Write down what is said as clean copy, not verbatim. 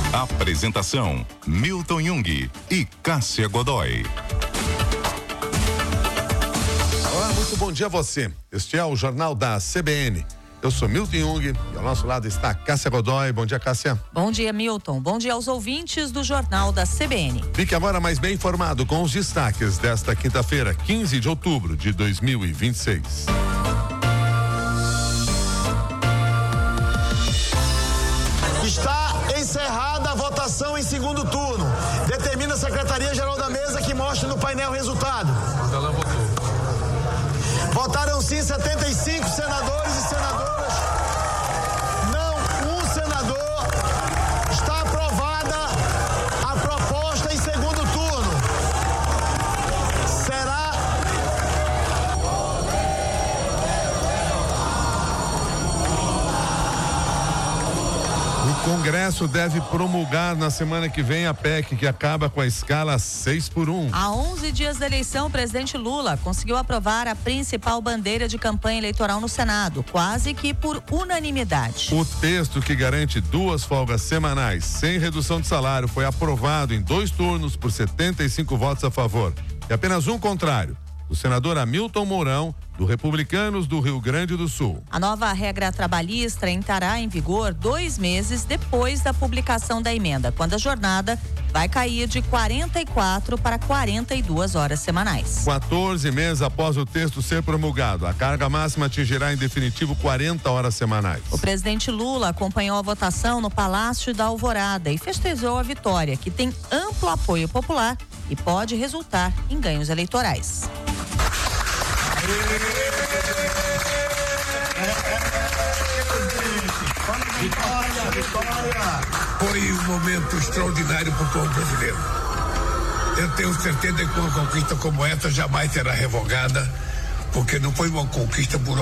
Apresentação: Milton Jung e Cássia Godoy. Olá, muito bom dia a você. Este é o Jornal da CBN. Eu sou Milton Jung e ao nosso lado está Cássia Godoy. Bom dia, Cássia. Bom dia, Milton. Bom dia aos ouvintes do Jornal da CBN. Fique agora mais bem informado com os destaques desta quinta-feira, 15 de outubro de 2026. Está encerrada a votação em segundo turno. Determina a Secretaria-Geral da Mesa que mostre no painel o resultado. Ela votou. Votaram sim 75 senadores e senadoras. Não, um senador. Está aprovada a proposta em segundo turno. Será... O Congresso deve promulgar na semana que vem a PEC que acaba com a escala 6x1. Há 11 dias da eleição, o presidente Lula conseguiu aprovar a principal bandeira de campanha eleitoral no Senado, quase que por unanimidade. O texto que garante 2 folgas semanais sem redução de salário foi aprovado em 2 turnos por 75 votos a favor e apenas um contrário, o senador Hamilton Mourão, do Republicanos do Rio Grande do Sul. A nova regra trabalhista entrará em vigor 2 meses depois da publicação da emenda, quando a jornada vai cair de 44 para 42 horas semanais. 14 meses após o texto ser promulgado, a carga máxima atingirá em definitivo 40 horas semanais. O presidente Lula acompanhou a votação no Palácio da Alvorada e festejou a vitória, que tem amplo apoio popular e pode resultar em ganhos eleitorais. Vitória! Foi um momento extraordinário para o povo brasileiro. Eu tenho certeza que uma conquista como essa jamais será revogada, porque não foi uma conquista burocrática.